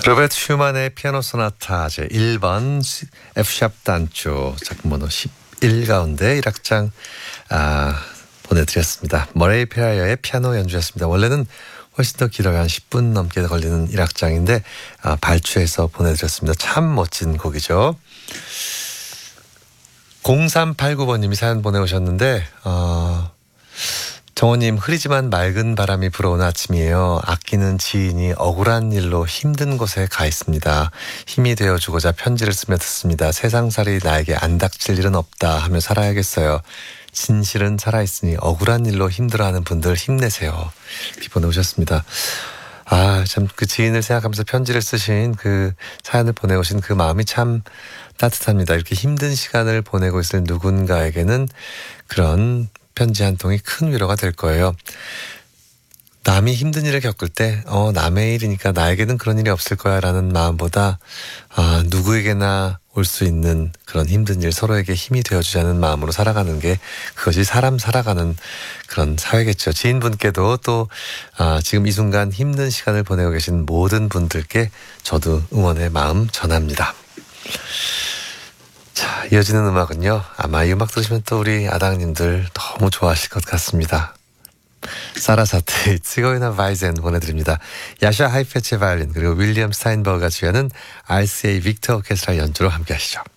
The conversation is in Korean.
로베르트 슈만의 피아노 소나타 제1번 F샵 단조 작품 번호 11 가운데 1악장 보내드렸습니다. 머레이 페라이어의 피아노 연주였습니다. 원래는 훨씬 더 길어요. 한 10분 넘게 걸리는 1악장인데 발췌해서 보내드렸습니다. 참 멋진 곡이죠. 0389번님이 사연 보내오셨는데 정호님, 흐리지만 맑은 바람이 불어오는 아침이에요. 아끼는 지인이 억울한 일로 힘든 곳에 가 있습니다. 힘이 되어주고자 편지를 쓰며 듣습니다. 세상살이 나에게 안 닥칠 일은 없다 하며 살아야겠어요. 진실은 살아있으니 억울한 일로 힘들어하는 분들 힘내세요. 이렇게 보내오셨습니다. 참 그 지인을 생각하면서 편지를 쓰신 그 사연을 보내오신 그 마음이 참 따뜻합니다. 이렇게 힘든 시간을 보내고 있을 누군가에게는 그런 편지 한 통이 큰 위로가 될 거예요. 남이 힘든 일을 겪을 때 남의 일이니까 나에게는 그런 일이 없을 거야 라는 마음보다 누구에게나 올 수 있는 그런 힘든 일, 서로에게 힘이 되어주자는 마음으로 살아가는 게 그것이 사람 살아가는 그런 사회겠죠. 지인분께도 또 지금 이 순간 힘든 시간을 보내고 계신 모든 분들께 저도 응원의 마음 전합니다. 자, 이어지는 음악은요. 아마 이 음악 들으시면 또 우리 아당님들 너무 좋아하실 것 같습니다. 사라사테의 츠고이나 바이젠 보내드립니다. 야샤 하이페체 바이올린 그리고 윌리엄 스타인버그가 주연은 RCA 빅터 오케스트라 연주로 함께 하시죠.